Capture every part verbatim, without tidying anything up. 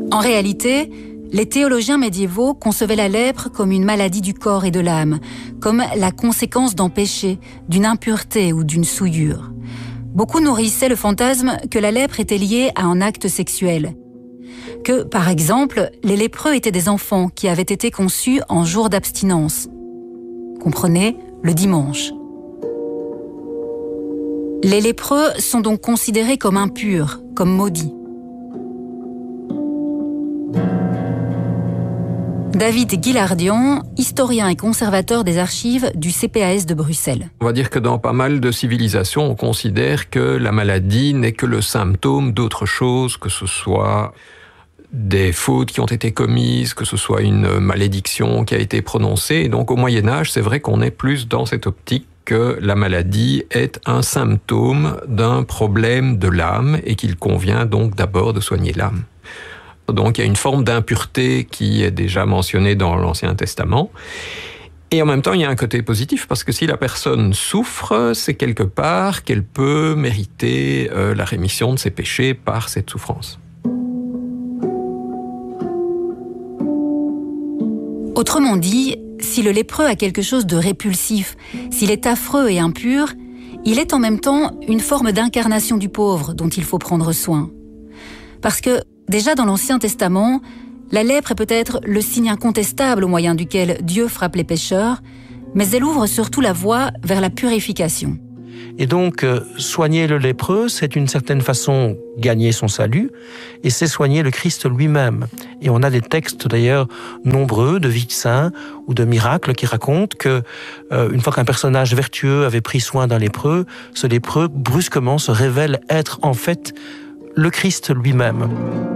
En réalité, les théologiens médiévaux concevaient la lèpre comme une maladie du corps et de l'âme, comme la conséquence d'un péché, d'une impureté ou d'une souillure. Beaucoup nourrissaient le fantasme que la lèpre était liée à un acte sexuel. Que, par exemple, les lépreux étaient des enfants qui avaient été conçus en jour d'abstinence. Comprenez, le dimanche. Les lépreux sont donc considérés comme impurs, comme maudits. David Guillardian, historien et conservateur des archives du C P A S de Bruxelles. On va dire que dans pas mal de civilisations, on considère que la maladie n'est que le symptôme d'autre chose, que ce soit des fautes qui ont été commises, que ce soit une malédiction qui a été prononcée. Et donc au Moyen-Âge, c'est vrai qu'on est plus dans cette optique que la maladie est un symptôme d'un problème de l'âme et qu'il convient donc d'abord de soigner l'âme. Donc il y a une forme d'impureté qui est déjà mentionnée dans l'Ancien Testament. Et en même temps, il y a un côté positif, parce que si la personne souffre, c'est quelque part qu'elle peut mériter euh, la rémission de ses péchés par cette souffrance. Autrement dit, si le lépreux a quelque chose de répulsif, s'il est affreux et impur, il est en même temps une forme d'incarnation du pauvre dont il faut prendre soin. Parce que, déjà dans l'Ancien Testament, la lèpre est peut-être le signe incontestable au moyen duquel Dieu frappe les pécheurs, mais elle ouvre surtout la voie vers la purification. Et donc, euh, soigner le lépreux, c'est d'une certaine façon gagner son salut, et c'est soigner le Christ lui-même. Et on a des textes d'ailleurs nombreux de vies de saints ou de miracles qui racontent que euh, une fois qu'un personnage vertueux avait pris soin d'un lépreux, ce lépreux brusquement se révèle être en fait le Christ lui-même.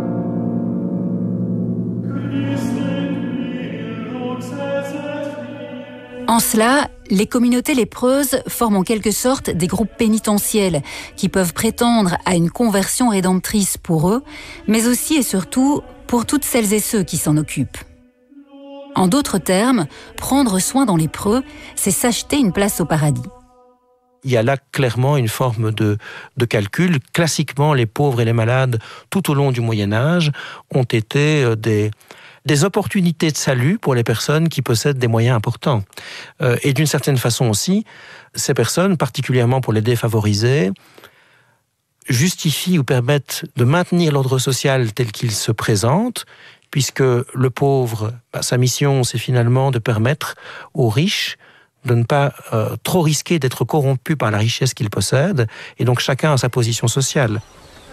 En cela, les communautés lépreuses forment en quelque sorte des groupes pénitentiels qui peuvent prétendre à une conversion rédemptrice pour eux, mais aussi et surtout pour toutes celles et ceux qui s'en occupent. En d'autres termes, prendre soin d'un lépreux, c'est s'acheter une place au paradis. Il y a là clairement une forme de, de calcul. Classiquement, les pauvres et les malades, tout au long du Moyen-Âge, ont été des, des opportunités de salut pour les personnes qui possèdent des moyens importants. Euh, et d'une certaine façon aussi, ces personnes, particulièrement pour les défavorisés, justifient ou permettent de maintenir l'ordre social tel qu'il se présente, puisque le pauvre, bah, sa mission, c'est finalement de permettre aux riches de ne pas euh, trop risquer d'être corrompu par la richesse qu'il possède, et donc chacun a sa position sociale.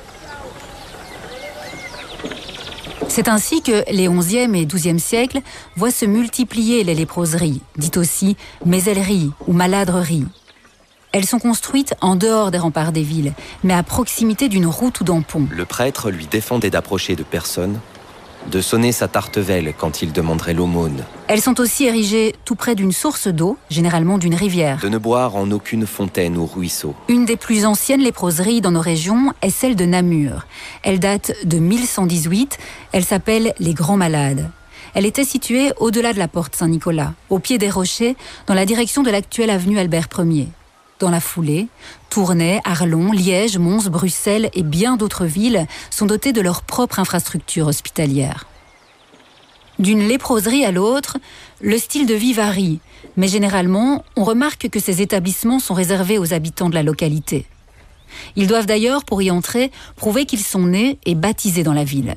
C'est ainsi que les onzième et douzième siècles voient se multiplier les léproseries, dites aussi méselleries ou maladreries. Elles sont construites en dehors des remparts des villes, mais à proximité d'une route ou d'un pont. Le prêtre lui défendait d'approcher de personne, de sonner sa tartevelle quand il demanderait l'aumône. Elles sont aussi érigées tout près d'une source d'eau, généralement d'une rivière. De ne boire en aucune fontaine ou ruisseau. Une des plus anciennes léproseries dans nos régions est celle de Namur. Elle date de mille cent dix-huit, elle s'appelle les Grands Malades. Elle était située au-delà de la porte Saint-Nicolas, au pied des rochers, dans la direction de l'actuelle avenue Albert Ier. Dans la foulée, Tournai, Arlon, Liège, Mons, Bruxelles et bien d'autres villes sont dotées de leur propre infrastructure hospitalière. D'une léproserie à l'autre, le style de vie varie, mais généralement, on remarque que ces établissements sont réservés aux habitants de la localité. Ils doivent d'ailleurs, pour y entrer, prouver qu'ils sont nés et baptisés dans la ville.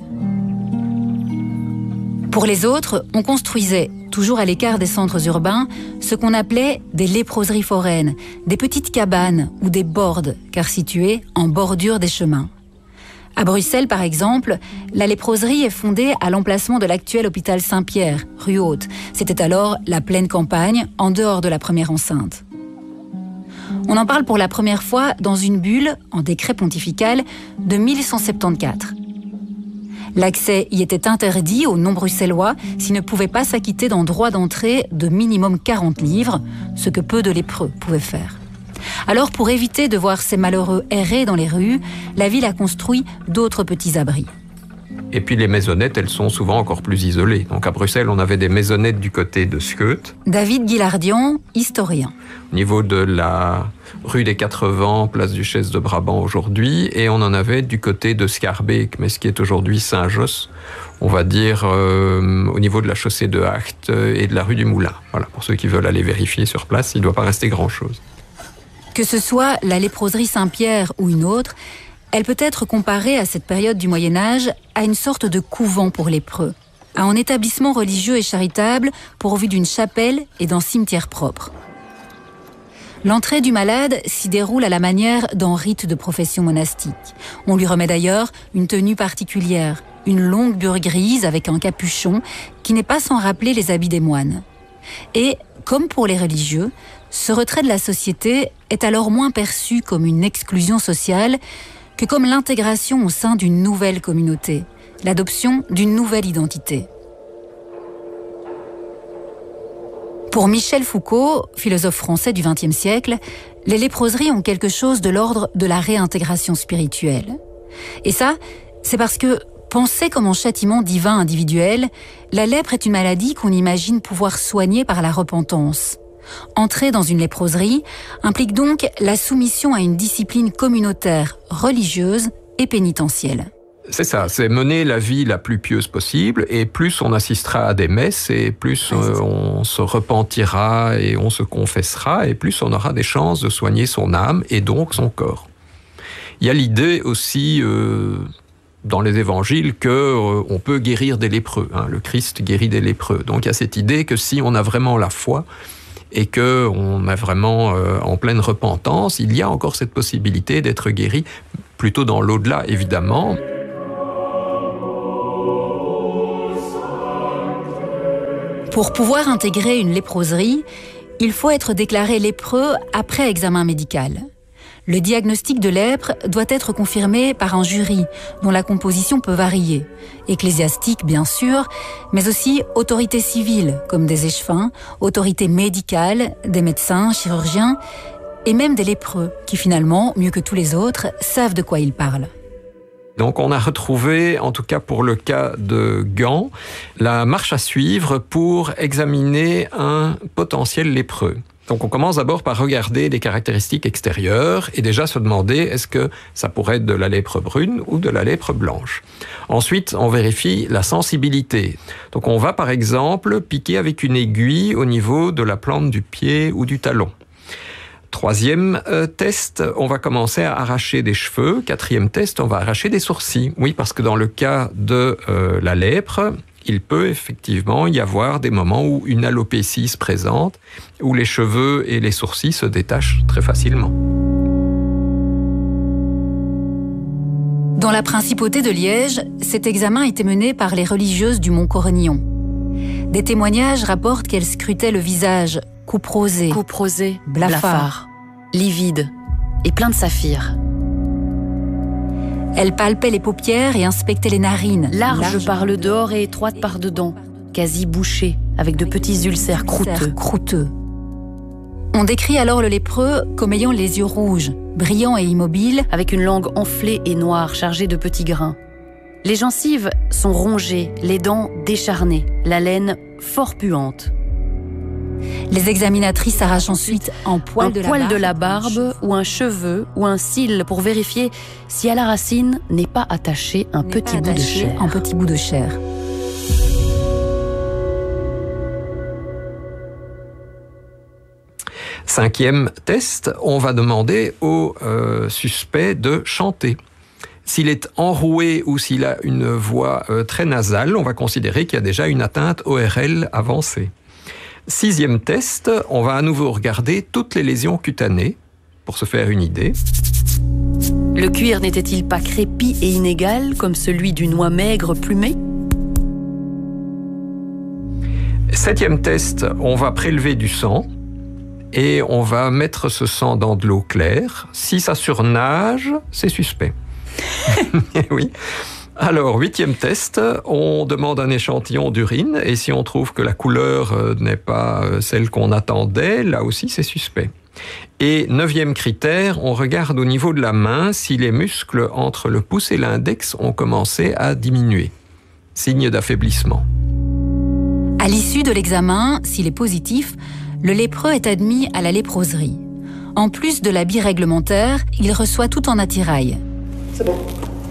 Pour les autres, on construisait, toujours à l'écart des centres urbains, ce qu'on appelait des léproseries foraines, des petites cabanes ou des bordes, car situées en bordure des chemins. À Bruxelles, par exemple, la léproserie est fondée à l'emplacement de l'actuel hôpital Saint-Pierre, rue Haute. C'était alors la pleine campagne, en dehors de la première enceinte. On en parle pour la première fois dans une bulle, en décret pontifical, de mille cent soixante-quatorze. L'accès y était interdit aux non-bruxellois s'ils ne pouvaient pas s'acquitter d'un droit d'entrée de minimum quarante livres, ce que peu de lépreux pouvaient faire. Alors, pour éviter de voir ces malheureux errer dans les rues, la ville a construit d'autres petits abris. Et puis les maisonnettes, elles sont souvent encore plus isolées. Donc à Bruxelles, on avait des maisonnettes du côté de Scheut. David Guillardian, historien. Au niveau de la rue des Quatre Vents, place Duchesse de Brabant aujourd'hui, et on en avait du côté de Schaerbeek, mais ce qui est aujourd'hui Saint-Josse, on va dire euh, au niveau de la chaussée de Hacht et de la rue du Moulin. Voilà, pour ceux qui veulent aller vérifier sur place, il ne doit pas rester grand-chose. Que ce soit la léproserie Saint-Pierre ou une autre, elle peut être comparée à cette période du Moyen-Âge à une sorte de couvent pour lépreux, à un établissement religieux et charitable pourvu d'une chapelle et d'un cimetière propre. L'entrée du malade s'y déroule à la manière d'un rite de profession monastique. On lui remet d'ailleurs une tenue particulière, une longue bure grise avec un capuchon qui n'est pas sans rappeler les habits des moines. Et, comme pour les religieux, ce retrait de la société est alors moins perçu comme une exclusion sociale que comme l'intégration au sein d'une nouvelle communauté, l'adoption d'une nouvelle identité. Pour Michel Foucault, philosophe français du vingtième siècle, les léproseries ont quelque chose de l'ordre de la réintégration spirituelle. Et ça, c'est parce que, pensée comme un châtiment divin individuel, la lèpre est une maladie qu'on imagine pouvoir soigner par la repentance. Entrer dans une léproserie implique donc la soumission à une discipline communautaire, religieuse et pénitentielle. C'est ça, c'est mener la vie la plus pieuse possible, et plus on assistera à des messes, et plus euh, on se repentira et on se confessera, et plus on aura des chances de soigner son âme et donc son corps. Il y a l'idée aussi euh, dans les évangiles que euh, on peut guérir des lépreux, hein, le Christ guérit des lépreux. Donc il y a cette idée que si on a vraiment la foi et qu'on est vraiment euh, en pleine repentance, il y a encore cette possibilité d'être guéri, plutôt dans l'au-delà évidemment. Pour pouvoir intégrer une léproserie, il faut être déclaré lépreux après examen médical. Le diagnostic de lèpre doit être confirmé par un jury dont la composition peut varier. Ecclésiastique, bien sûr, mais aussi autorités civiles, comme des échevins, autorités médicales, des médecins, chirurgiens, et même des lépreux, qui finalement, mieux que tous les autres, savent de quoi ils parlent. Donc on a retrouvé, en tout cas pour le cas de Gand, la marche à suivre pour examiner un potentiel lépreux. Donc on commence d'abord par regarder les caractéristiques extérieures et déjà se demander est-ce que ça pourrait être de la lèpre brune ou de la lèpre blanche. Ensuite, on vérifie la sensibilité. Donc on va par exemple piquer avec une aiguille au niveau de la plante du pied ou du talon. Troisième euh, test, on va commencer à arracher des cheveux. Quatrième test, on va arracher des sourcils. Oui, parce que dans le cas de euh, la lèpre, il peut effectivement y avoir des moments où une alopécie se présente, où les cheveux et les sourcils se détachent très facilement. Dans la principauté de Liège, cet examen était mené par les religieuses du Mont-Cornillon. Des témoignages rapportent qu'elles scrutaient le visage, couperosé, couperosé, blafard, blafard, livide et plein de saphirs. Elles palpaient les paupières et inspectaient les narines. Large, large par le dehors et étroite par dedans, quasi bouchée, avec de petits ulcères croûteux. croûteux. On décrit alors le lépreux comme ayant les yeux rouges, brillants et immobiles, avec une langue enflée et noire chargée de petits grains. Les gencives sont rongées, les dents décharnées, la laine fort puante. Les examinatrices arrachent ensuite un poil, un de, poil la de la barbe ou un cheveu ou un cil pour vérifier si à la racine n'est pas attaché un petit bout de chair. Un petit bout de chair. Cinquième test, on va demander au euh, suspect de chanter. S'il est enroué ou s'il a une voix euh, très nasale, on va considérer qu'il y a déjà une atteinte O R L avancée. Sixième test, on va à nouveau regarder toutes les lésions cutanées pour se faire une idée. Le cuir n'était-il pas crépi et inégal comme celui d'une oie maigre plumée ? Septième test, on va prélever du sang et on va mettre ce sang dans de l'eau claire. Si ça surnage, c'est suspect. Oui. Alors, huitième test, on demande un échantillon d'urine et si on trouve que la couleur n'est pas celle qu'on attendait, là aussi c'est suspect. Et neuvième critère, on regarde au niveau de la main si les muscles entre le pouce et l'index ont commencé à diminuer. Signe d'affaiblissement. À l'issue de l'examen, s'il est positif, le lépreux est admis à la léproserie. En plus de l'habit réglementaire, il reçoit tout en attirail. C'est bon.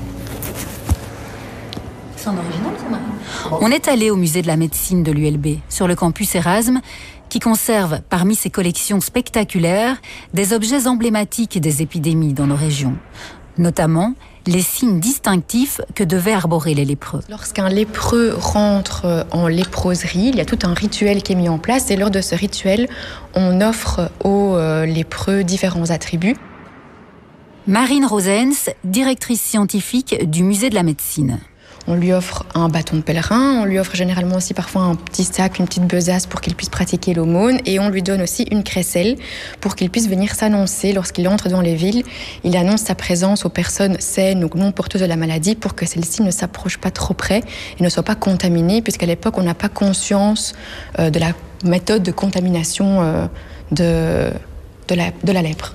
C'est en original, ça, Marie ? On est allé au musée de la médecine de l'U L B, sur le campus Erasme, qui conserve, parmi ses collections spectaculaires, des objets emblématiques des épidémies dans nos régions. Notamment les signes distinctifs que devaient arborer les lépreux. Lorsqu'un lépreux rentre en léproserie, il y a tout un rituel qui est mis en place et lors de ce rituel, on offre aux lépreux différents attributs. Marine Rosens, directrice scientifique du musée de la médecine. On lui offre un bâton de pèlerin, on lui offre généralement aussi parfois un petit sac, une petite besace pour qu'il puisse pratiquer l'aumône et on lui donne aussi une crécelle pour qu'il puisse venir s'annoncer lorsqu'il entre dans les villes. Il annonce sa présence aux personnes saines ou non porteuses de la maladie pour que celles-ci ne s'approchent pas trop près et ne soient pas contaminées puisqu'à l'époque on n'a pas conscience de la méthode de contamination de, de, la, de la lèpre.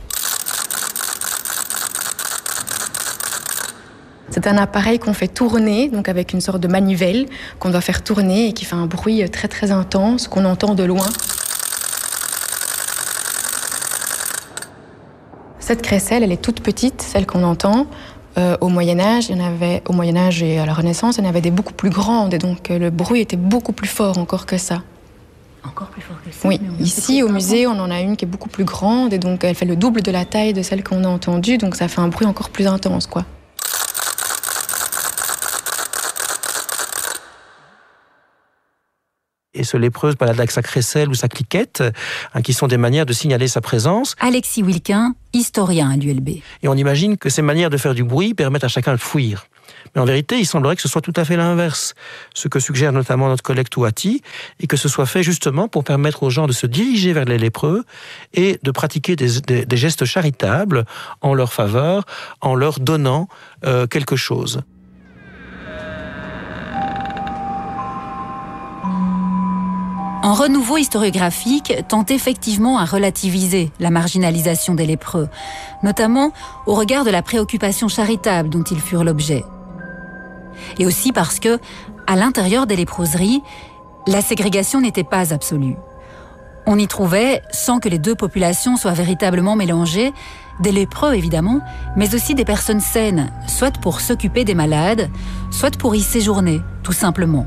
C'est un appareil qu'on fait tourner, donc avec une sorte de manivelle qu'on doit faire tourner et qui fait un bruit très très intense qu'on entend de loin. Cette crécelle, elle est toute petite, celle qu'on entend. Euh, au Moyen-Âge, il y en avait, au Moyen-Âge et à la Renaissance, il y en avait des beaucoup plus grandes et donc euh, le bruit était beaucoup plus fort encore que ça. Encore plus fort que ça. Oui, ici au musée, on en a une qui est beaucoup plus grande et donc elle fait le double de la taille de celle qu'on a entendue, donc ça fait un bruit encore plus intense, quoi. Et ce lépreux se balade avec sa crécelle ou sa cliquette, hein, qui sont des manières de signaler sa présence. Alexis Wilquin, historien à l'U L B. Et on imagine que ces manières de faire du bruit permettent à chacun de fuir. Mais en vérité, il semblerait que ce soit tout à fait l'inverse, ce que suggère notamment notre collègue Touati, et que ce soit fait justement pour permettre aux gens de se diriger vers les lépreux et de pratiquer des, des, des gestes charitables en leur faveur, en leur donnant euh, quelque chose. Un renouveau historiographique tente effectivement à relativiser la marginalisation des lépreux, notamment au regard de la préoccupation charitable dont ils furent l'objet. Et aussi parce que, à l'intérieur des léproseries, la ségrégation n'était pas absolue. On y trouvait, sans que les deux populations soient véritablement mélangées, des lépreux évidemment, mais aussi des personnes saines, soit pour s'occuper des malades, soit pour y séjourner, tout simplement.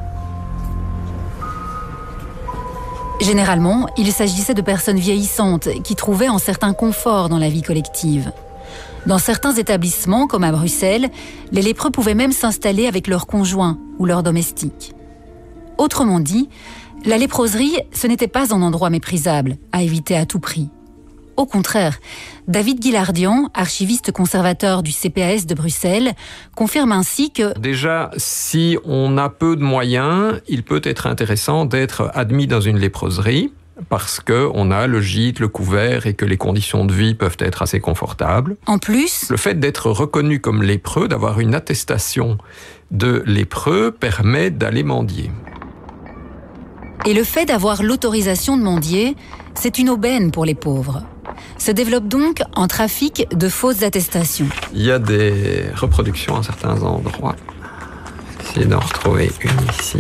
Généralement, il s'agissait de personnes vieillissantes qui trouvaient un certain confort dans la vie collective. Dans certains établissements, comme à Bruxelles, les lépreux pouvaient même s'installer avec leurs conjoints ou leurs domestiques. Autrement dit, la léproserie, ce n'était pas un endroit méprisable, à éviter à tout prix. Au contraire, David Guillardian, archiviste conservateur du C P A S de Bruxelles, confirme ainsi que... Déjà, si on a peu de moyens, il peut être intéressant d'être admis dans une léproserie, parce qu'on a le gîte, le couvert et que les conditions de vie peuvent être assez confortables. En plus, le fait d'être reconnu comme lépreux, d'avoir une attestation de lépreux, permet d'aller mendier. Et le fait d'avoir l'autorisation de mendier, c'est une aubaine pour les pauvres. Se développe donc un trafic de fausses attestations. Il y a des reproductions à certains endroits. Essayez d'en retrouver une ici.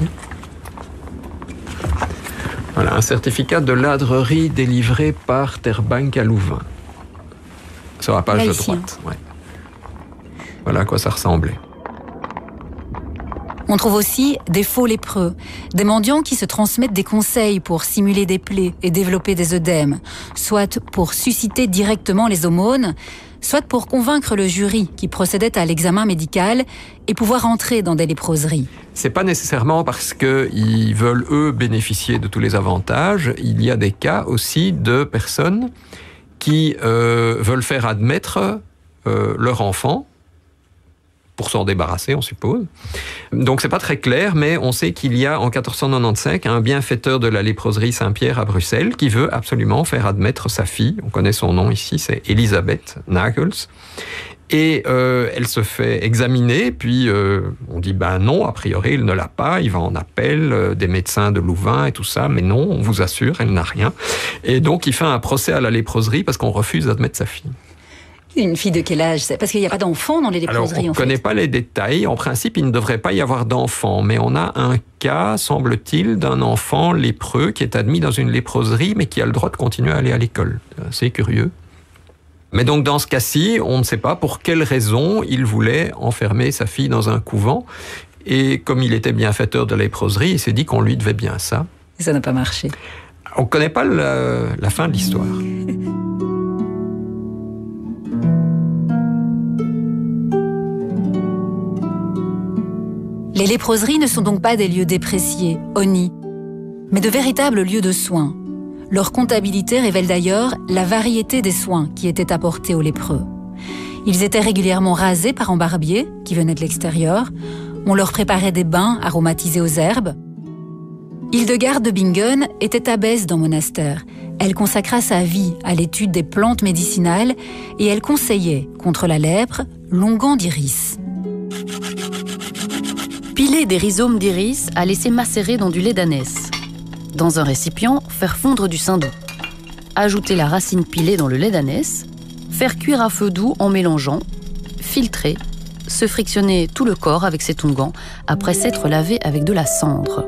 Voilà, un certificat de ladrerie délivré par Terbank à Louvain. Sur la page Là, de ici, droite. Ouais. Voilà à quoi ça ressemblait. On trouve aussi des faux lépreux, des mendiants qui se transmettent des conseils pour simuler des plaies et développer des œdèmes, soit pour susciter directement les aumônes, soit pour convaincre le jury qui procédait à l'examen médical et pouvoir entrer dans des léproseries. C'est pas nécessairement parce qu'ils veulent, eux, bénéficier de tous les avantages. Il y a des cas aussi de personnes qui euh, veulent faire admettre euh, leur enfant pour s'en débarrasser, on suppose. Donc c'est pas très clair, mais on sait qu'il y a en quatorze cent quatre-vingt-quinze un bienfaiteur de la léproserie Saint-Pierre à Bruxelles qui veut absolument faire admettre sa fille. On connaît son nom ici, c'est Elisabeth Nagels. Et euh, elle se fait examiner, puis euh, on dit ben non, a priori il ne l'a pas, il va en appel, euh, des médecins de Louvain et tout ça, mais non, on vous assure, elle n'a rien. Et donc il fait un procès à la léproserie parce qu'on refuse d'admettre sa fille. Une fille de quel âge? Parce qu'il n'y a pas d'enfants dans les léproseries. Alors, on ne connaît pas les détails. En principe, il ne devrait pas y avoir d'enfants. Mais on a un cas, semble-t-il, d'un enfant lépreux qui est admis dans une léproserie, mais qui a le droit de continuer à aller à l'école. C'est curieux. Mais donc, dans ce cas-ci, on ne sait pas pour quelle raison il voulait enfermer sa fille dans un couvent. Et comme il était bienfaiteur de la léproserie, il s'est dit qu'on lui devait bien ça. Et ça n'a pas marché. On ne connaît pas la, la fin de l'histoire. Les léproseries ne sont donc pas des lieux dépréciés, honnis, mais de véritables lieux de soins. Leur comptabilité révèle d'ailleurs la variété des soins qui étaient apportés aux lépreux. Ils étaient régulièrement rasés par un barbier qui venait de l'extérieur. On leur préparait des bains aromatisés aux herbes. Hildegarde de Bingen était abbesse d'un monastère. Elle consacra sa vie à l'étude des plantes médicinales et elle conseillait, contre la lèpre, l'onguent d'iris. Piler des rhizomes d'iris à laisser macérer dans du lait d'ânesse. Dans un récipient, faire fondre du saindoux. Ajouter la racine pilée dans le lait d'ânesse. Faire cuire à feu doux en mélangeant. Filtrer. Se frictionner tout le corps avec cet onguent après s'être lavé avec de la cendre.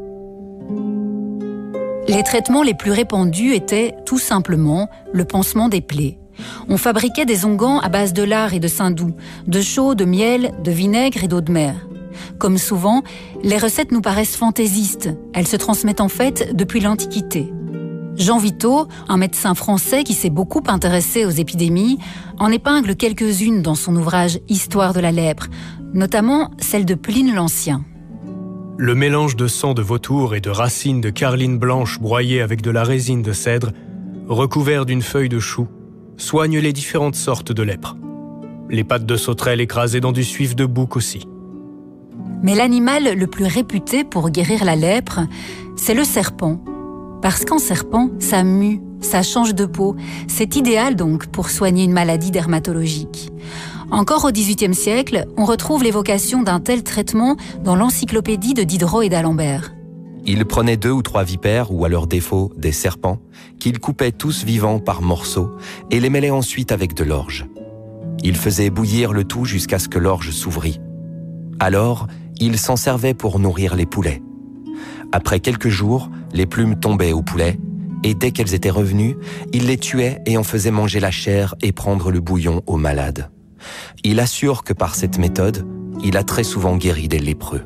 Les traitements les plus répandus étaient tout simplement le pansement des plaies. On fabriquait des onguents à base de lard et de saindoux, de chaux, de miel, de vinaigre et d'eau de mer. Comme souvent, les recettes nous paraissent fantaisistes. Elles se transmettent en fait depuis l'Antiquité. Jean Vitaud, un médecin français qui s'est beaucoup intéressé aux épidémies, en épingle quelques-unes dans son ouvrage « Histoire de la lèpre », notamment celle de Pline l'Ancien. Le mélange de sang de vautour et de racines de carline blanche broyées avec de la résine de cèdre, recouvert d'une feuille de chou, soigne les différentes sortes de lèpre. Les pattes de sauterelle écrasées dans du suif de bouc aussi. Mais l'animal le plus réputé pour guérir la lèpre, c'est le serpent. Parce qu'en serpent, ça mue, ça change de peau. C'est idéal donc pour soigner une maladie dermatologique. Encore au dix-huitième siècle, on retrouve l'évocation d'un tel traitement dans l'encyclopédie de Diderot et d'Alembert. Il prenait deux ou trois vipères, ou à leur défaut, des serpents, qu'il coupait tous vivants par morceaux et les mêlait ensuite avec de l'orge. Il faisait bouillir le tout jusqu'à ce que l'orge s'ouvrît. Alors, il s'en servait pour nourrir les poulets. Après quelques jours, les plumes tombaient aux poulets, et dès qu'elles étaient revenues, il les tuait et en faisait manger la chair et prendre le bouillon aux malades. Il assure que par cette méthode, il a très souvent guéri des lépreux.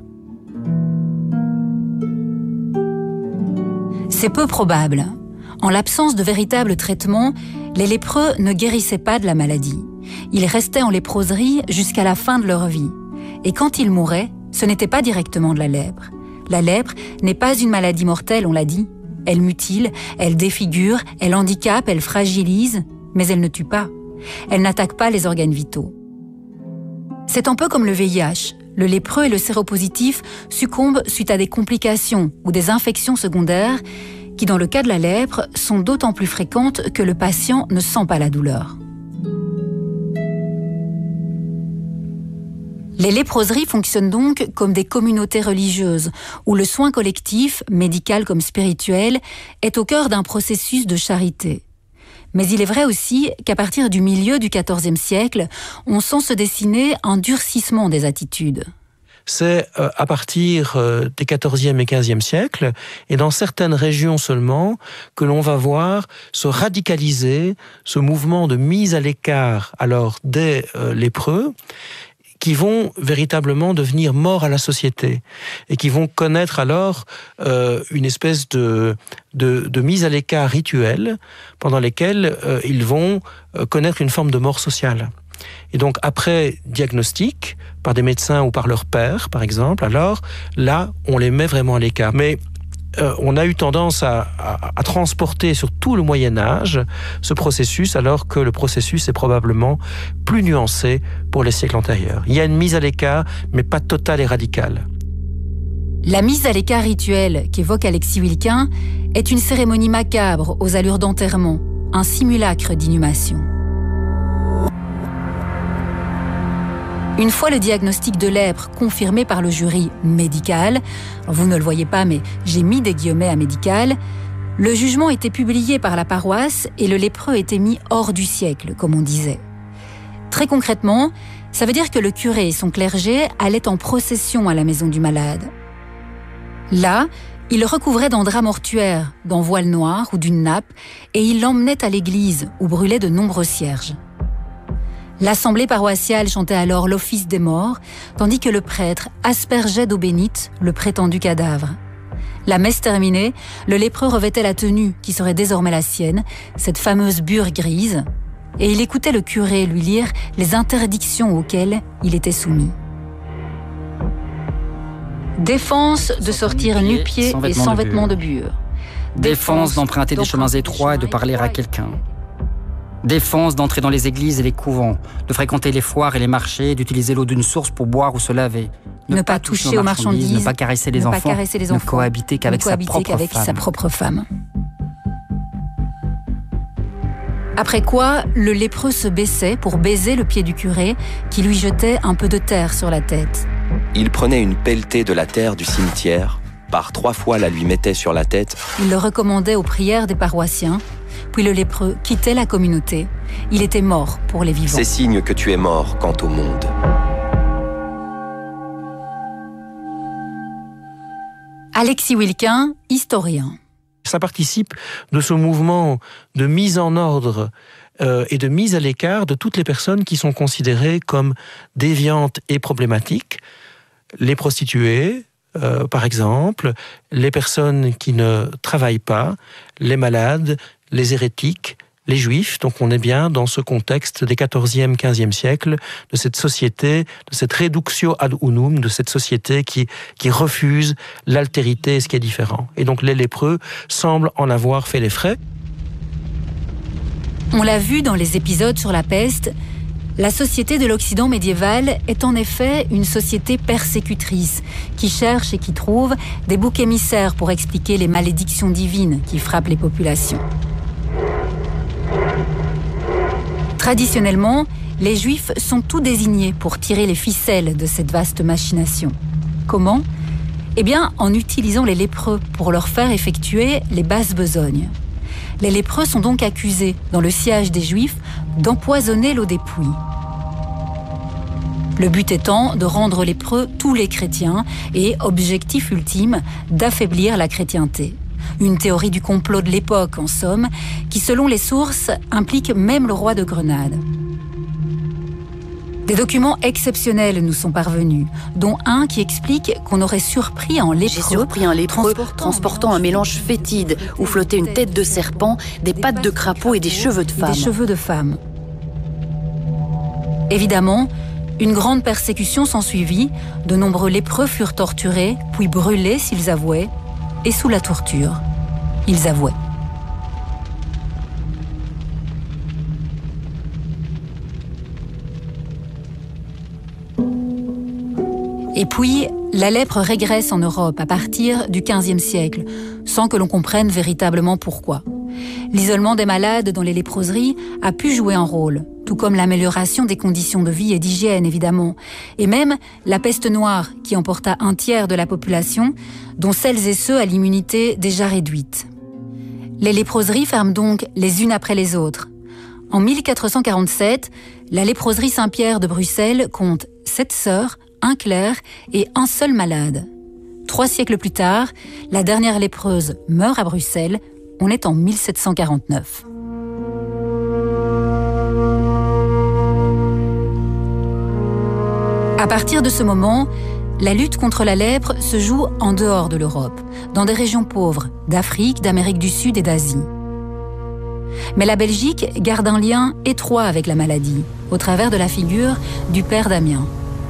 C'est peu probable. En l'absence de véritable traitement, les lépreux ne guérissaient pas de la maladie. Ils restaient en léproserie jusqu'à la fin de leur vie. Et quand ils mouraient, ce n'était pas directement de la lèpre. La lèpre n'est pas une maladie mortelle, on l'a dit. Elle mutile, elle défigure, elle handicape, elle fragilise, mais elle ne tue pas. Elle n'attaque pas les organes vitaux. C'est un peu comme le V I H. Le lépreux et le séropositif succombent suite à des complications ou des infections secondaires qui, dans le cas de la lèpre, sont d'autant plus fréquentes que le patient ne sent pas la douleur. Les léproseries fonctionnent donc comme des communautés religieuses, où le soin collectif, médical comme spirituel, est au cœur d'un processus de charité. Mais il est vrai aussi qu'à partir du milieu du quatorzième siècle, on sent se dessiner un durcissement des attitudes. C'est euh, à partir euh, des quatorzième et quinzième siècles, et dans certaines régions seulement, que l'on va voir se radicaliser ce mouvement de mise à l'écart alors des euh, lépreux, qui vont véritablement devenir morts à la société et qui vont connaître alors euh, une espèce de, de, de mise à l'écart rituelle pendant lesquelles euh, ils vont euh, connaître une forme de mort sociale. Et donc après diagnostic par des médecins ou par leur père, par exemple, alors là, on les met vraiment à l'écart. Mais Euh, on a eu tendance à, à, à transporter sur tout le Moyen-Âge ce processus, alors que le processus est probablement plus nuancé pour les siècles antérieurs. Il y a une mise à l'écart, mais pas totale et radicale. La mise à l'écart rituelle qu'évoque Alexis Wilquin est une cérémonie macabre aux allures d'enterrement, un simulacre d'inhumation. Une fois le diagnostic de lèpre confirmé par le jury médical, vous ne le voyez pas mais j'ai mis des guillemets à médical, le jugement était publié par la paroisse et le lépreux était mis hors du siècle, comme on disait. Très concrètement, ça veut dire que le curé et son clergé allaient en procession à la maison du malade. Là, ils le recouvraient d'un drap mortuaire, d'un voile noir ou d'une nappe, et ils l'emmenaient à l'église où brûlaient de nombreux cierges. L'assemblée paroissiale chantait alors l'office des morts, tandis que le prêtre aspergeait d'eau bénite le prétendu cadavre. La messe terminée, le lépreux revêtait la tenue qui serait désormais la sienne, cette fameuse bure grise, et il écoutait le curé lui lire les interdictions auxquelles il était soumis. Défense de sortir nu-pieds et sans vêtements de bure. Défense d'emprunter des chemins étroits et de parler à quelqu'un. Défense d'entrer dans les églises et les couvents, de fréquenter les foires et les marchés, d'utiliser l'eau d'une source pour boire ou se laver. Ne, ne pas toucher aux marchandises, ne pas caresser les ne enfants, pas caresser les enfants, ne cohabiter qu'avec, sa, qu'avec sa propre femme. Après quoi, le lépreux se baissait pour baiser le pied du curé, qui lui jetait un peu de terre sur la tête. Il prenait une pelletée de la terre du cimetière, par trois fois la lui mettait sur la tête. Il le recommandait aux prières des paroissiens, puis le lépreux quittait la communauté. Il était mort pour les vivants. C'est signe que tu es mort quant au monde. Alexis Wilquin, historien. Ça participe de ce mouvement de mise en ordre euh, et de mise à l'écart de toutes les personnes qui sont considérées comme déviantes et problématiques. Les prostituées, euh, par exemple, les personnes qui ne travaillent pas, les malades, les hérétiques, les juifs. Donc on est bien dans ce contexte des quatorzième, quinzième siècles, de cette société, de cette reductio ad unum, de cette société qui, qui refuse l'altérité et ce qui est différent. Et donc les lépreux semblent en avoir fait les frais. On l'a vu dans les épisodes sur la peste, la société de l'Occident médiéval est en effet une société persécutrice, qui cherche et qui trouve des boucs émissaires pour expliquer les malédictions divines qui frappent les populations. Traditionnellement, les Juifs sont tout désignés pour tirer les ficelles de cette vaste machination. Comment ? Eh bien, en utilisant les lépreux pour leur faire effectuer les basses besognes. Les lépreux sont donc accusés, dans le sillage des Juifs, d'empoisonner l'eau des puits. Le but étant de rendre lépreux tous les chrétiens et, objectif ultime, d'affaiblir la chrétienté. Une théorie du complot de l'époque, en somme, qui, selon les sources, implique même le roi de Grenade. Des documents exceptionnels nous sont parvenus, dont un qui explique qu'on aurait surpris un lépreux... J'ai surpris un lépreux transportant, transportant un mélange fétide où flottait une tête de serpent, des pattes de crapaud et des cheveux de femme. Des cheveux de femme. Évidemment, une grande persécution s'ensuivit, de nombreux lépreux furent torturés, puis brûlés s'ils avouaient, et sous la torture, ils avouaient. Et puis, la lèpre régresse en Europe à partir du quinzième siècle, sans que l'on comprenne véritablement pourquoi. L'isolement des malades dans les léproseries a pu jouer un rôle, tout comme l'amélioration des conditions de vie et d'hygiène, évidemment, et même la peste noire qui emporta un tiers de la population, dont celles et ceux à l'immunité déjà réduite. Les léproseries ferment donc les unes après les autres. En mille quatre cent quarante-sept, la léproserie Saint-Pierre de Bruxelles compte sept sœurs, un clerc et un seul malade. Trois siècles plus tard, la dernière lépreuse meurt à Bruxelles. On est en mille sept cent quarante-neuf. À partir de ce moment, la lutte contre la lèpre se joue en dehors de l'Europe, dans des régions pauvres, d'Afrique, d'Amérique du Sud et d'Asie. Mais la Belgique garde un lien étroit avec la maladie, au travers de la figure du père Damien.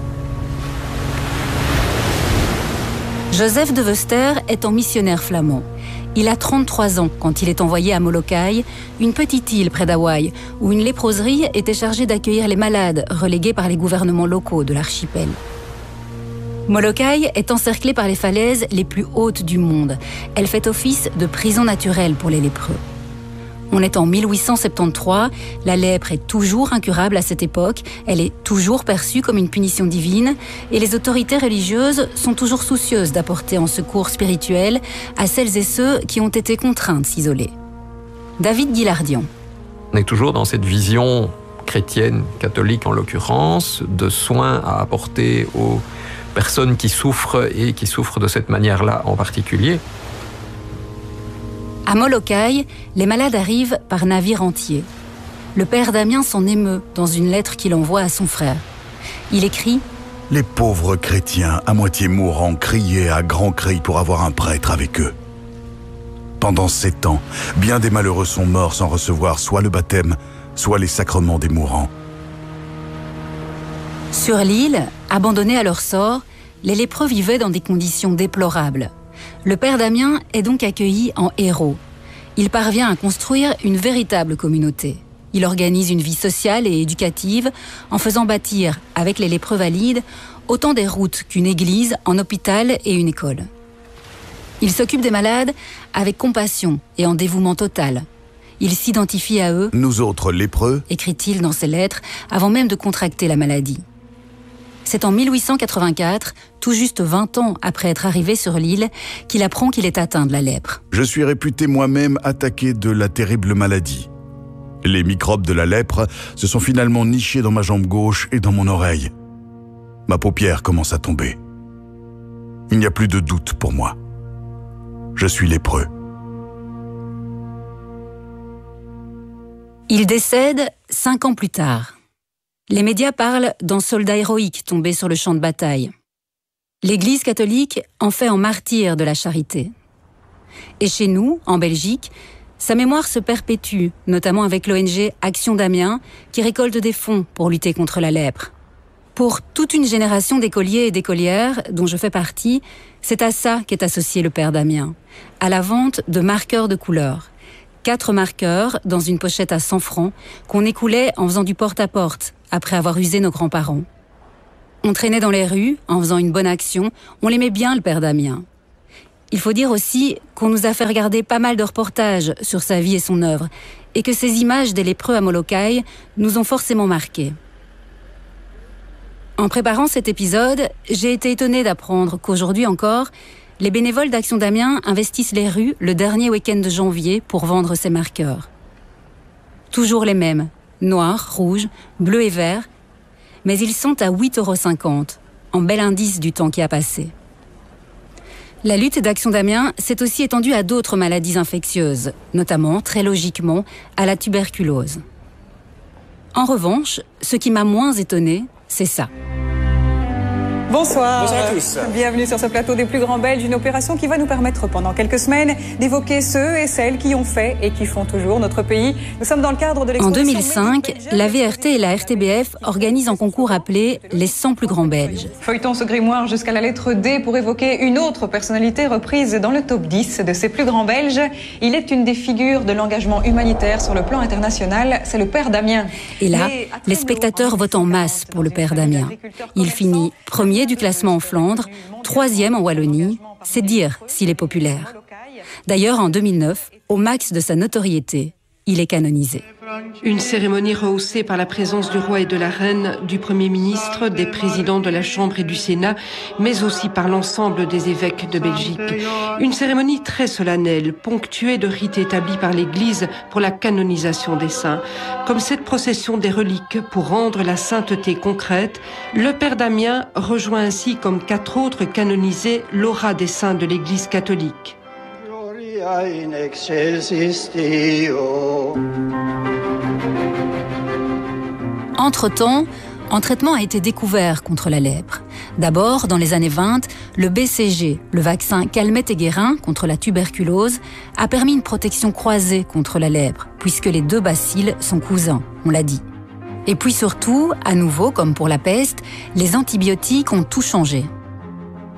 Joseph de Veuster est un missionnaire flamand. Il a trente-trois ans quand il est envoyé à Molokai, une petite île près d'Hawaï, où une léproserie était chargée d'accueillir les malades relégués par les gouvernements locaux de l'archipel. Molokai est encerclée par les falaises les plus hautes du monde. Elle fait office de prison naturelle pour les lépreux. On est en mille huit cent soixante-treize, la lèpre est toujours incurable à cette époque, elle est toujours perçue comme une punition divine et les autorités religieuses sont toujours soucieuses d'apporter un secours spirituel à celles et ceux qui ont été contraints de s'isoler. David Guillardian. On est toujours dans cette vision chrétienne, catholique en l'occurrence, de soins à apporter aux personnes qui souffrent et qui souffrent de cette manière-là en particulier. À Molokai, les malades arrivent par navire entier. Le père Damien s'en émeut dans une lettre qu'il envoie à son frère. Il écrit « Les pauvres chrétiens, à moitié mourants, criaient à grands cris pour avoir un prêtre avec eux. Pendant sept ans, bien des malheureux sont morts sans recevoir soit le baptême, soit les sacrements des mourants. » Sur l'île, abandonnés à leur sort, les lépreux vivaient dans des conditions déplorables. Le père Damien est donc accueilli en héros. Il parvient à construire une véritable communauté. Il organise une vie sociale et éducative en faisant bâtir, avec les lépreux valides, autant des routes qu'une église, un hôpital et une école. Il s'occupe des malades avec compassion et en dévouement total. Il s'identifie à eux, « Nous autres lépreux », écrit-il dans ses lettres, avant même de contracter la maladie. C'est en mille huit cent quatre-vingt-quatre, tout juste vingt ans après être arrivé sur l'île, qu'il apprend qu'il est atteint de la lèpre. « Je suis réputé moi-même attaqué de la terrible maladie. Les microbes de la lèpre se sont finalement nichés dans ma jambe gauche et dans mon oreille. Ma paupière commence à tomber. Il n'y a plus de doute pour moi. Je suis lépreux. » Il décède cinq ans plus tard. Les médias parlent d'un soldat héroïque tombé sur le champ de bataille. L'Église catholique en fait un martyr de la charité. Et chez nous, en Belgique, sa mémoire se perpétue, notamment avec l'O N G Action Damien, qui récolte des fonds pour lutter contre la lèpre. Pour toute une génération d'écoliers et d'écolières, dont je fais partie, c'est à ça qu'est associé le père Damien, à la vente de marqueurs de couleur. Quatre marqueurs dans une pochette à cent francs qu'on écoulait en faisant du porte-à-porte après avoir usé nos grands-parents. On traînait dans les rues en faisant une bonne action, on l'aimait bien le père Damien. Il faut dire aussi qu'on nous a fait regarder pas mal de reportages sur sa vie et son œuvre et que ces images des lépreux à Molokai nous ont forcément marqués. En préparant cet épisode, j'ai été étonnée d'apprendre qu'aujourd'hui encore, les bénévoles d'Action Damien investissent les rues le dernier week-end de janvier pour vendre ces marqueurs. Toujours les mêmes, noirs, rouges, bleus et verts, mais ils sont à huit euros cinquante, en bel indice du temps qui a passé. La lutte d'Action Damien s'est aussi étendue à d'autres maladies infectieuses, notamment, très logiquement, à la tuberculose. En revanche, ce qui m'a moins étonnée, c'est ça. Bonsoir. Bonsoir à tous. Bienvenue sur ce plateau des plus grands Belges, une opération qui va nous permettre pendant quelques semaines d'évoquer ceux et celles qui ont fait et qui font toujours notre pays. Nous sommes dans le cadre de l'exposition... En deux mille cinq, la V R T et la R T B F organisent un concours appelé les cent plus grands Belges. Feuilletons ce grimoire jusqu'à la lettre D pour évoquer une autre personnalité reprise dans le top dix de ces plus grands Belges. Il est une des figures de l'engagement humanitaire sur le plan international, c'est le père Damien. Et là, les spectateurs votent en masse pour le père Damien. Il finit premier du classement en Flandre, troisième en Wallonie, c'est dire s'il est populaire. D'ailleurs, en deux mille neuf, au max de sa notoriété, il est canonisé. Une cérémonie rehaussée par la présence du roi et de la reine, du Premier ministre, des présidents de la Chambre et du Sénat, mais aussi par l'ensemble des évêques de Belgique. Une cérémonie très solennelle, ponctuée de rites établis par l'Église pour la canonisation des saints. Comme cette procession des reliques pour rendre la sainteté concrète, le père Damien rejoint ainsi, comme quatre autres canonisés, l'aura des saints de l'Église catholique. In excelsis Deo. Entre-temps, un traitement a été découvert contre la lèpre. D'abord, dans les années vingt, le B C G, le vaccin Calmette-Guérin contre la tuberculose, a permis une protection croisée contre la lèpre, puisque les deux bacilles sont cousins, on l'a dit. Et puis surtout, à nouveau, comme pour la peste, les antibiotiques ont tout changé.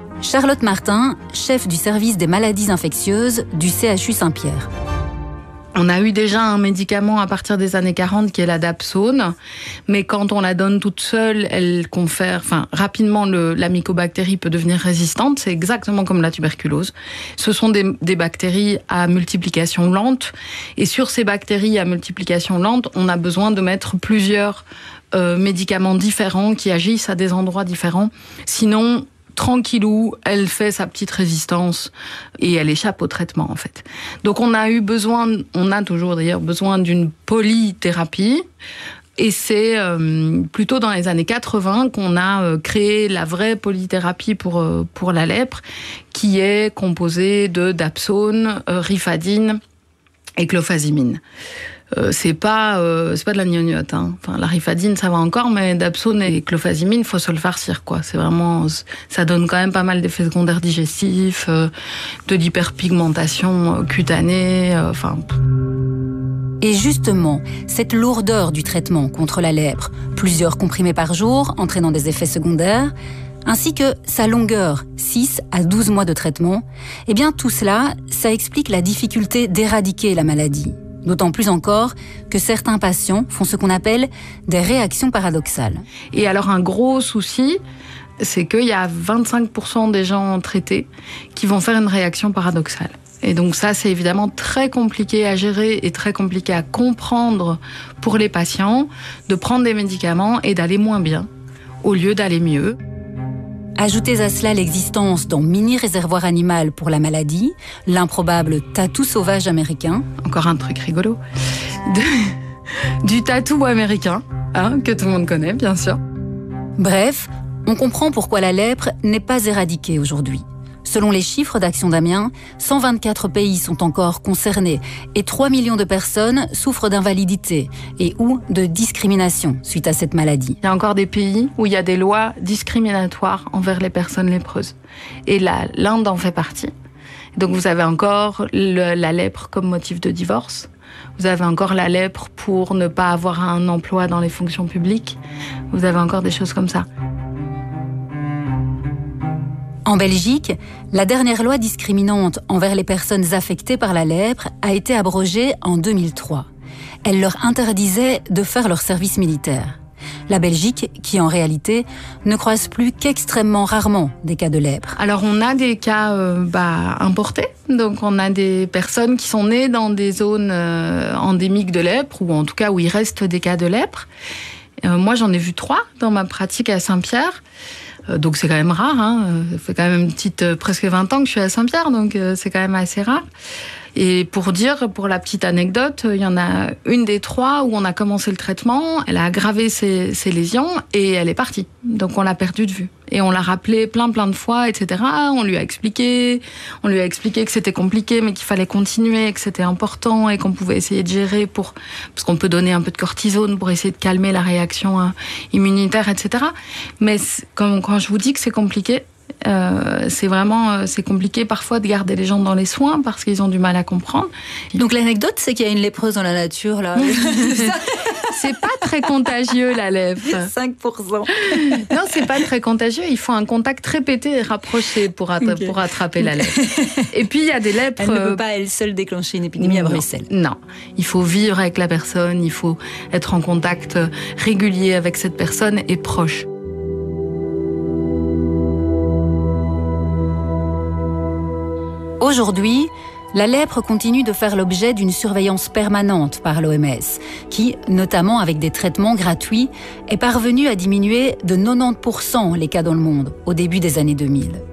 Charlotte Martin, chef du service des maladies infectieuses du C H U Saint-Pierre. On a eu déjà un médicament à partir des années quarante qui est la dapsone, mais quand on la donne toute seule, elle confère, enfin, rapidement, le, la mycobactérie peut devenir résistante. C'est exactement comme la tuberculose. Ce sont des, des bactéries à multiplication lente, et sur ces bactéries à multiplication lente, on a besoin de mettre plusieurs euh, médicaments différents qui agissent à des endroits différents. Sinon, tranquillou, elle fait sa petite résistance et elle échappe au traitement, en fait. Donc on a eu besoin, on a toujours d'ailleurs besoin d'une polythérapie. Et c'est euh, plutôt dans les années quatre-vingts qu'on a euh, créé la vraie polythérapie pour, euh, pour la lèpre, qui est composée de dapsone, euh, rifadine et clofazimine. Euh, c'est pas euh, c'est pas de la gnognotte, hein. Enfin, la rifadine ça va encore, mais dapsone et clofazimine, faut se le farcir, quoi. C'est vraiment, ça donne quand même pas mal d'effets secondaires digestifs, euh, de l'hyperpigmentation cutanée, euh, enfin. Et justement, cette lourdeur du traitement contre la lèpre, plusieurs comprimés par jour, entraînant des effets secondaires, ainsi que sa longueur, six à douze mois de traitement, eh bien tout cela, ça explique la difficulté d'éradiquer la maladie. D'autant plus encore que certains patients font ce qu'on appelle des réactions paradoxales. Et alors un gros souci, c'est qu'il y a vingt-cinq pour cent des gens traités qui vont faire une réaction paradoxale. Et donc ça, c'est évidemment très compliqué à gérer et très compliqué à comprendre pour les patients, de prendre des médicaments et d'aller moins bien, au lieu d'aller mieux. Ajoutez à cela l'existence d'un mini-réservoir animal pour la maladie, l'improbable tatou sauvage américain. Encore un truc rigolo. De... Du tatou américain, hein, que tout le monde connaît, bien sûr. Bref, on comprend pourquoi la lèpre n'est pas éradiquée aujourd'hui. Selon les chiffres d'Action d'Amiens, cent vingt-quatre pays sont encore concernés et trois millions de personnes souffrent d'invalidité et ou de discrimination suite à cette maladie. Il y a encore des pays où il y a des lois discriminatoires envers les personnes lépreuses. Et là, l'Inde en fait partie. Donc vous avez encore le, la lèpre comme motif de divorce. Vous avez encore la lèpre pour ne pas avoir un emploi dans les fonctions publiques. Vous avez encore des choses comme ça. En Belgique, la dernière loi discriminante envers les personnes affectées par la lèpre a été abrogée en deux mille trois. Elle leur interdisait de faire leur service militaire. La Belgique, qui en réalité ne croise plus qu'extrêmement rarement des cas de lèpre. Alors on a des cas euh, bah, importés, donc on a des personnes qui sont nées dans des zones euh, endémiques de lèpre, ou en tout cas où il reste des cas de lèpre. Euh, moi j'en ai vu trois dans ma pratique à Saint-Pierre. Donc c'est quand même rare, hein. Ça fait quand même une petite, euh, presque vingt ans que je suis à Saint-Pierre, donc euh, c'est quand même assez rare. Et pour dire, pour la petite anecdote, il y en a une des trois où on a commencé le traitement, elle a aggravé ses, ses lésions et elle est partie. Donc on l'a perdue de vue. Et on l'a rappelé plein plein de fois, et cetera. On lui a expliqué, on lui a expliqué que c'était compliqué, mais qu'il fallait continuer, que c'était important et qu'on pouvait essayer de gérer pour, parce qu'on peut donner un peu de cortisone pour essayer de calmer la réaction euh, immunitaire, et cetera. Mais comme quand je vous dis que c'est compliqué, Euh, c'est vraiment euh, c'est compliqué parfois de garder les gens dans les soins parce qu'ils ont du mal à comprendre. Donc l'anecdote, c'est qu'il y a une lépreuse dans la nature, là. C'est pas très contagieux, la lèpre. cinq pour cent. Non, c'est pas très contagieux. Il faut un contact répété et rapproché pour, attra- okay. pour attraper la lèpre. Et puis, il y a des lèpres... Elle ne peut pas, elle seule, déclencher une épidémie à Bruxelles. Non. Il faut vivre avec la personne, il faut être en contact régulier avec cette personne et proche. Aujourd'hui, la lèpre continue de faire l'objet d'une surveillance permanente par l'O M S, qui, notamment avec des traitements gratuits, est parvenue à diminuer de quatre-vingt-dix pour cent les cas dans le monde au début des années deux mille.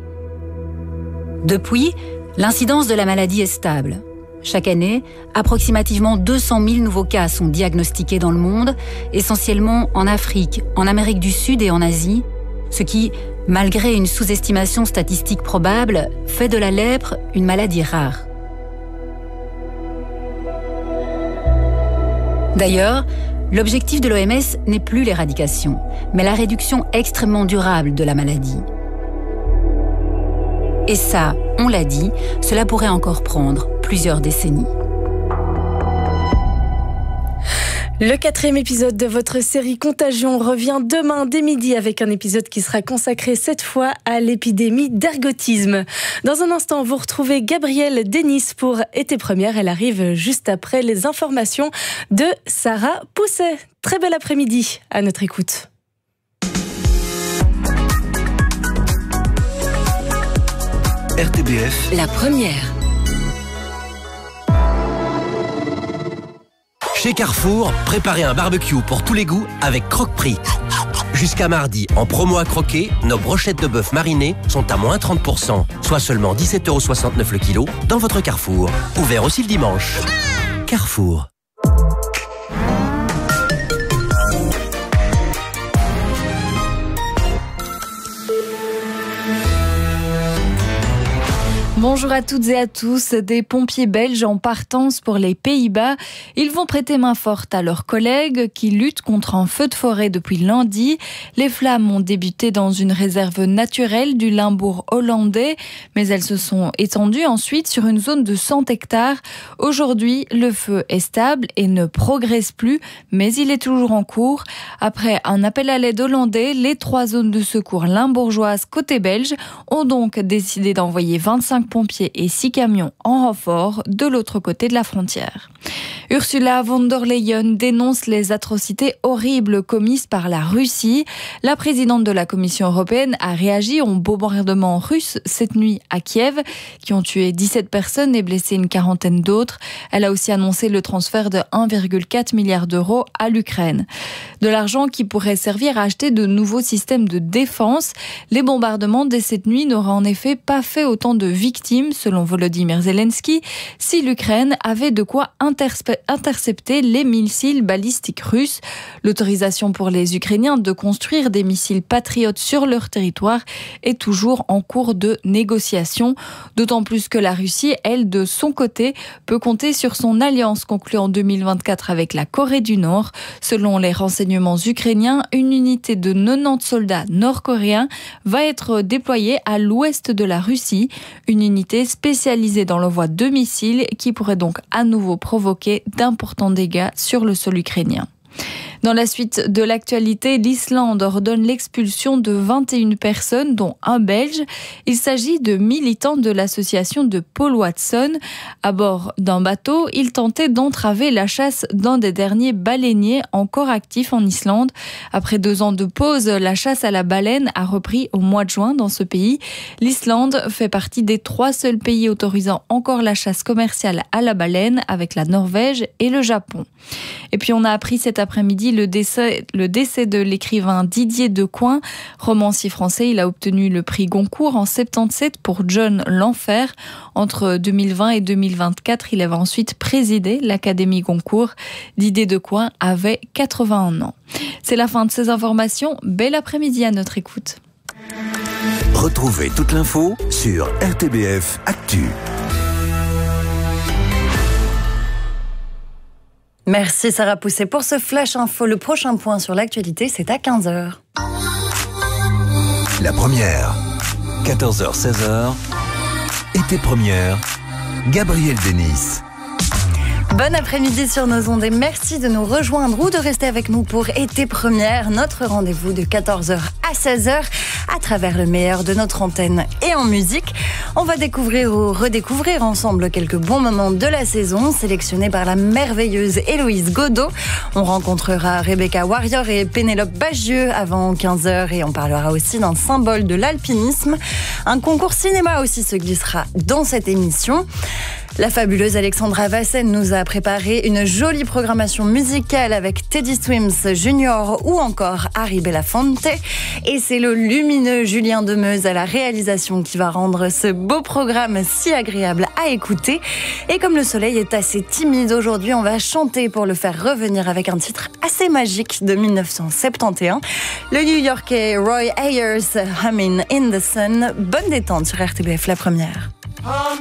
Depuis, l'incidence de la maladie est stable. Chaque année, approximativement deux cent mille nouveaux cas sont diagnostiqués dans le monde, essentiellement en Afrique, en Amérique du Sud et en Asie, ce qui, malgré une sous-estimation statistique probable, fait de la lèpre une maladie rare. D'ailleurs, l'objectif de l'O M S n'est plus l'éradication, mais la réduction extrêmement durable de la maladie. Et ça, on l'a dit, cela pourrait encore prendre plusieurs décennies. Le quatrième épisode de votre série Contagion revient demain dès midi avec un épisode qui sera consacré cette fois à l'épidémie d'ergotisme. Dans un instant, vous retrouvez Gabrielle Denis pour Été Première. Elle arrive juste après les informations de Sarah Pousset. Très bel après-midi à notre écoute. R T B F, la première. Chez Carrefour, préparez un barbecue pour tous les goûts avec Croque-Prix. Jusqu'à mardi, en promo à croquer, nos brochettes de bœuf marinées sont à moins trente pour cent, soit seulement dix-sept euros soixante-neuf le kilo dans votre Carrefour. Ouvert aussi le dimanche. Carrefour. Bonjour à toutes et à tous. Des pompiers belges en partance pour les Pays-Bas. Ils vont prêter main forte à leurs collègues qui luttent contre un feu de forêt depuis lundi. Les flammes ont débuté dans une réserve naturelle du Limbourg hollandais, mais elles se sont étendues ensuite sur une zone de cent hectares. Aujourd'hui, le feu est stable et ne progresse plus, mais il est toujours en cours. Après un appel à l'aide hollandais, les trois zones de secours limbourgeoises côté belge ont donc décidé d'envoyer vingt-cinq pompiers et six camions en renfort de l'autre côté de la frontière. Ursula von der Leyen dénonce les atrocités horribles commises par la Russie. La présidente de la Commission européenne a réagi aux bombardements russes cette nuit à Kiev, qui ont tué dix-sept personnes et blessé une quarantaine d'autres. Elle a aussi annoncé le transfert de un virgule quatre milliard d'euros à l'Ukraine. De l'argent qui pourrait servir à acheter de nouveaux systèmes de défense. Les bombardements dès cette nuit n'auraient en effet pas fait autant de victimes, selon Volodymyr Zelensky, si l'Ukraine avait de quoi interspe- intercepter les missiles balistiques russes. L'autorisation pour les Ukrainiens de construire des missiles patriotes sur leur territoire est toujours en cours de négociation, d'autant plus que la Russie, elle, de son côté, peut compter sur son alliance conclue en deux mille vingt-quatre avec la Corée du Nord. Selon les renseignements ukrainiens, une unité de quatre-vingt-dix soldats nord-coréens va être déployée à l'ouest de la Russie, une unité spécialisée dans l'envoi de missiles qui pourrait donc à nouveau provoquer d'importants dégâts sur le sol ukrainien. Dans la suite de l'actualité, l'Islande ordonne l'expulsion de vingt et une personnes, dont un Belge. Il s'agit de militants de l'association de Paul Watson. À bord d'un bateau, ils tentaient d'entraver la chasse d'un des derniers baleiniers encore actifs en Islande. Après deux ans de pause, la chasse à la baleine a repris au mois de juin dans ce pays. L'Islande fait partie des trois seuls pays autorisant encore la chasse commerciale à la baleine, avec la Norvège et le Japon. Et puis on a appris cet après-midi le décès, le décès de l'écrivain Didier Decoing, romancier français. Il a obtenu le prix Goncourt en soixante-dix-sept pour John l'Enfer. Entre deux mille vingt et deux mille vingt-quatre, il avait ensuite présidé l'Académie Goncourt. Didier Decoing avait quatre-vingt-un ans. C'est la fin de ces informations. Bel après-midi à notre écoute. Retrouvez toute l'info sur R T B F Actu. Merci Sarah Pousset pour ce flash info. Le prochain point sur l'actualité, c'est à quinze heures. La première, quatorze heures seize heures, Été Première, Gabrielle Denis. Bon après-midi sur nos ondes et merci de nous rejoindre ou de rester avec nous pour Été Première, notre rendez-vous de quatorze heures à seize heures à travers le meilleur de notre antenne et en musique. On va découvrir ou redécouvrir ensemble quelques bons moments de la saison sélectionnés par la merveilleuse Héloïse Godot. On rencontrera Rebecca Warrior et Pénélope Bagieux avant quinze heures et on parlera aussi d'un symbole de l'alpinisme. Un concours cinéma aussi se glissera dans cette émission. La fabuleuse Alexandra Vassen nous a préparé une jolie programmation musicale avec Teddy Swims Junior ou encore Harry Belafonte. Et c'est le lumineux Julien Demeuse à la réalisation qui va rendre ce beau programme si agréable à écouter. Et comme le soleil est assez timide aujourd'hui, on va chanter pour le faire revenir avec un titre assez magique de mille neuf cent soixante et onze. Le New-Yorkais Roy Ayers, Humming in the Sun. Bonne détente sur R T B F, la première.